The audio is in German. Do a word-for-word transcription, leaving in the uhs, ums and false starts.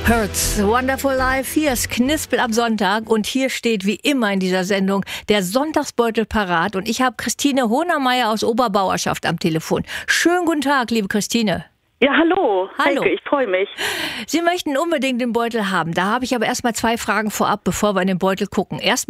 Hurts, Wonderful Life, hier ist Knispel am Sonntag und hier steht wie immer in dieser Sendung der Sonntagsbeutel parat und ich habe Christine Hohnermeier aus Oberbauerschaft am Telefon. Schönen guten Tag, liebe Christine. Ja, hallo. Hallo. Heike, ich freue mich. Sie möchten unbedingt den Beutel haben. Da habe ich aber erstmal zwei Fragen vorab, bevor wir in den Beutel gucken. Erstmal